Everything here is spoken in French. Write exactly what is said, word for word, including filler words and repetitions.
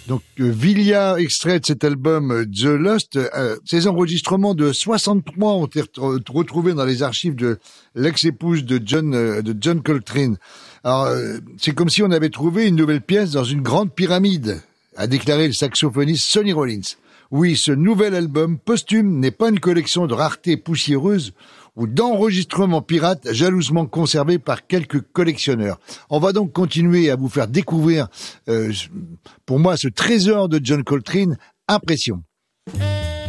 Donc, euh, Villa, extrait de cet album euh, The Lost, euh, ces enregistrements de soixante-trois ont été re- retrouvés dans les archives de l'ex-épouse de John, euh, de John Coltrane. Alors, euh, c'est comme si on avait trouvé une nouvelle pièce dans une grande pyramide, a déclaré le saxophoniste Sonny Rollins. Oui, ce nouvel album posthume n'est pas une collection de raretés poussiéreuses ou d'enregistrements pirates jalousement conservés par quelques collectionneurs. On va donc continuer à vous faire découvrir, euh, pour moi, ce trésor de John Coltrane, Impression.